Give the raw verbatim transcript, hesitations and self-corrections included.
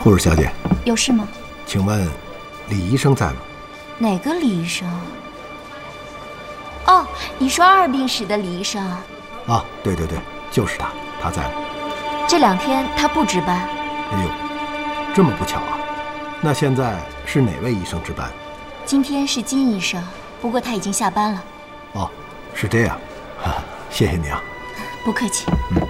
护士小姐， 有事吗？ 请问李医生在吗？ 哪个李医生？哦，你说二病室的李医生？ 啊，对对对，就是他，他在吗？ 这两天他不值班。 哎呦，这么不巧啊！那现在是哪位医生值班？ 今天是金医生，不过他已经下班了。 哦，是这样，哈，谢谢你啊。 不客气。 嗯。